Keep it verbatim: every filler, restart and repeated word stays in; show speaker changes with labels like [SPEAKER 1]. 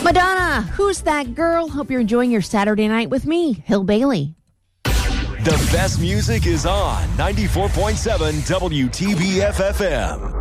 [SPEAKER 1] Madonna, Who's That Girl? Hope you're enjoying your Saturday night with me, Hill Bailey.
[SPEAKER 2] The best music is on ninety-four point seven W T B F F M.